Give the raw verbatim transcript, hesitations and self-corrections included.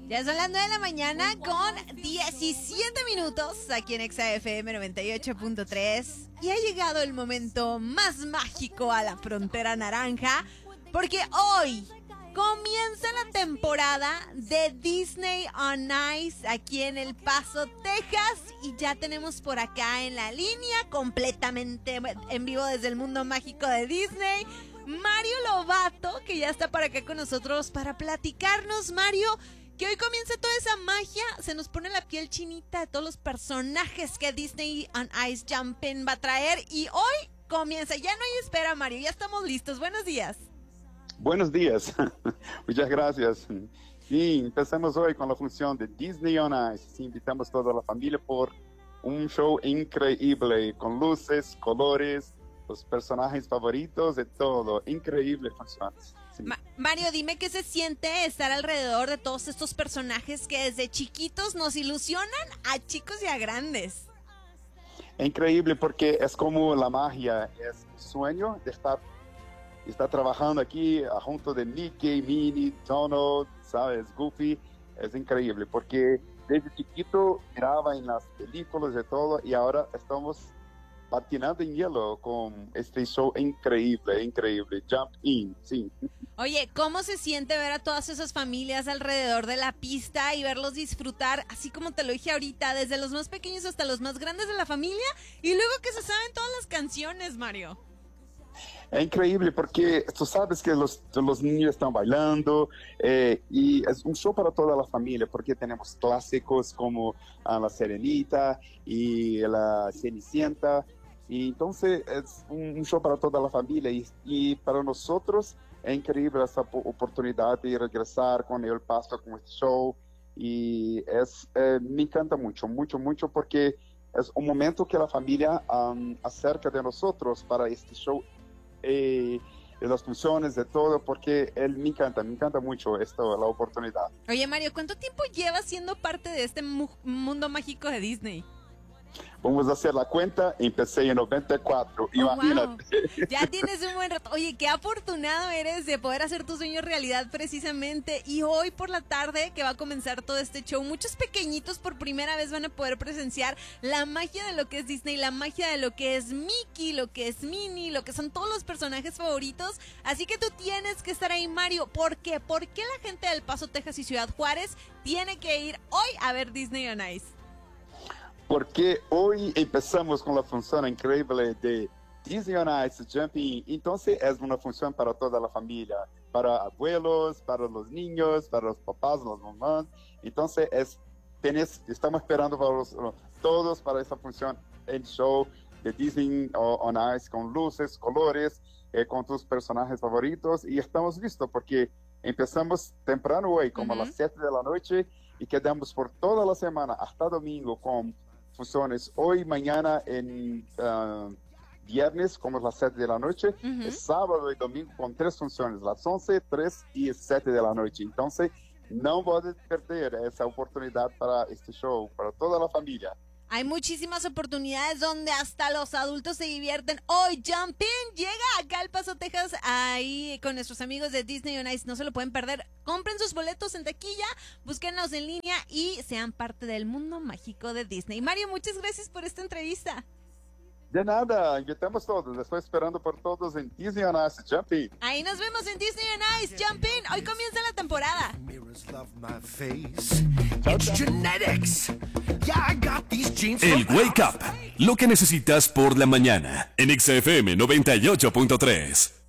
Ya son las nueve de la mañana con diecisiete minutos aquí en Exa F M noventa y ocho punto tres y ha llegado el momento más mágico a la frontera naranja porque hoy comienza la temporada de Disney on Ice aquí en El Paso, Texas, y ya tenemos por acá en la línea completamente en vivo desde el mundo mágico de Disney Mario Lobato, que ya está por acá con nosotros para platicarnos. Mario, que hoy comienza toda esa magia, se nos pone la piel chinita de todos los personajes que Disney on Ice Jumpin' va a traer y hoy comienza, ya no hay espera, Mario, ya estamos listos. Buenos días. Buenos días, muchas gracias. Sí, empezamos hoy con la función de Disney on Ice. Sí, invitamos a toda la familia por un show increíble, con luces, colores, los personajes favoritos de todo. Increíble función. Sí. Ma- Mario, dime qué se siente estar alrededor de todos estos personajes que desde chiquitos nos ilusionan a chicos y a grandes. Increíble porque es como la magia, es un sueño de estar, estar trabajando aquí junto de Mickey, Minnie, Donald, ¿sabes? Goofy. Es increíble porque desde chiquito miraba en las películas de todo y ahora estamos patinando en hielo con este show increíble, increíble, Jump In, sí. Oye, ¿cómo se siente ver a todas esas familias alrededor de la pista y verlos disfrutar, así como te lo dije ahorita, desde los más pequeños hasta los más grandes de la familia y luego que se saben todas las canciones, Mario? Es increíble porque tú sabes que los, los niños están bailando eh, y es un show para toda la familia porque tenemos clásicos como uh, La Sirenita y La Cenicienta. Y entonces es un, un show para toda la familia y, y para nosotros es increíble esta oportunidad de regresar con El Paso con este show y es, eh, me encanta mucho, mucho, mucho porque es un momento que la familia um, acerca de nosotros para este show, eh, de las funciones, de todo, porque él me encanta, me encanta mucho esto, la oportunidad. Oye, Mario, ¿cuánto tiempo llevas siendo parte de este mu- mundo mágico de Disney? Vamos a hacer la cuenta, empecé en noventa y cuatro, Oh, imagínate. wow. Ya tienes un buen rato. Oye, qué afortunado eres de poder hacer tu sueño realidad precisamente. Y hoy por la tarde que va a comenzar todo este show, muchos pequeñitos por primera vez van a poder presenciar la magia de lo que es Disney, la magia de lo que es Mickey, lo que es Minnie, lo que son todos los personajes favoritos. Así que tú tienes que estar ahí, Mario. ¿Por qué? ¿Por qué la gente del Paso, Texas y Ciudad Juárez tiene que ir hoy a ver Disney on Ice? Porque hoy empezamos con la función increíble de Disney on Ice Jumping. Entonces es una función para toda la familia, para abuelos, para los niños, para los papás, las mamás. Entonces es, tenés, estamos esperando para los, todos para esta función, el show de Disney on Ice con luces, colores, eh, con tus personajes favoritos. Y estamos listos porque empezamos temprano hoy, como uh-huh. a las siete de la noche, y quedamos por toda la semana hasta domingo con funciones hoy, mañana, en uh, viernes como las siete de la noche, uh-huh. el sábado y domingo con tres funciones, las once, tres y siete de la noche. Entonces no puedes perder esa oportunidad para este show, para toda la familia. Hay muchísimas oportunidades donde hasta los adultos se divierten. Hoy Jumpin' llega acá al Paso, Texas, ahí con nuestros amigos de Disney on Ice. No se lo pueden perder. Compren sus boletos en taquilla, búsquenlos en línea y sean parte del mundo mágico de Disney. Mario, muchas gracias por esta entrevista. De nada, invitamos todos. Estoy esperando por todos en Disney on Ice Jumping. Ahí nos vemos en Disney on Ice Jumping. Hoy comienza la temporada. El Wake Up, lo que necesitas por la mañana en X F M noventa y ocho punto tres.